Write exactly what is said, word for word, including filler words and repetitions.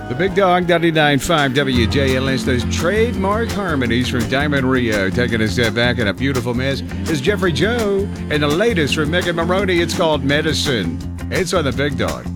The Big Dog, ninety-nine point five W J L S. Those trademark harmonies from Diamond Rio. Taking a step back in a beautiful mess is Jeffrey Joe. And the latest from Megan Maroney, it's called Medicine. It's on the Big Dog.